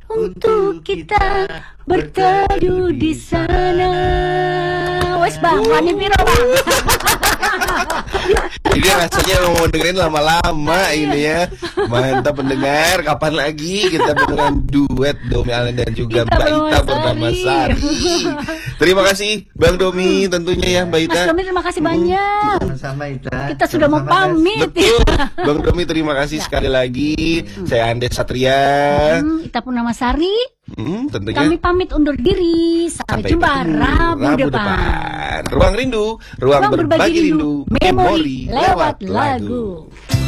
untuk kita berteduh di sana. Wes bang, wani piro bang? Ini rasanya mau dengerin lama-lama ini ya. Mantap pendengar, kapan lagi kita beneran duet Domi Allen dan juga Kita Mbak Ita bernama Sari. Terima kasih Bang Domi tentunya ya Mbak Ita. Mas Domi terima kasih banyak. Sama Ita. Kita sudah mau pamit. Betul. Bang Domi terima kasih sekali lagi. Saya Andes Satria. Kita Purnama Sari. Tentunya Kami pamit undur diri. Sampai jumpa Rabu depan. Ruang Rindu, ruang berbagi rindu, memori lewat lagu.